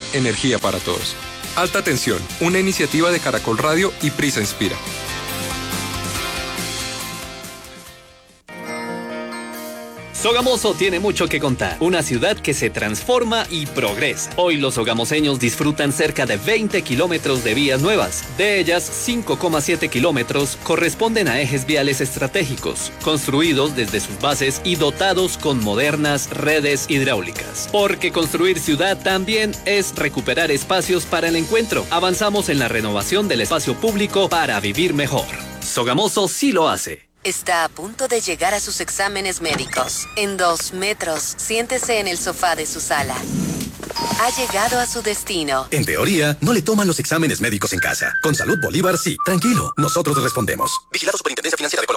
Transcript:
energía para todos. Alta Tensión, una iniciativa de Caracol Radio y Prisa Inspira. Sogamoso tiene mucho que contar. Una ciudad que se transforma y progresa. Hoy los sogamoseños disfrutan cerca de 20 kilómetros de vías nuevas. De ellas, 5,7 kilómetros corresponden a ejes viales estratégicos, construidos desde sus bases y dotados con modernas redes hidráulicas. Porque construir ciudad también es recuperar espacios para el encuentro. Avanzamos en la renovación del espacio público para vivir mejor. Sogamoso sí lo hace. Está a punto de llegar a sus exámenes médicos. En 2 metros, siéntese en el sofá de su sala. Ha llegado a su destino. En teoría, no le toman los exámenes médicos en casa. Con Salud Bolívar, sí. Tranquilo, nosotros respondemos. Vigilado Superintendencia Financiera de Colombia.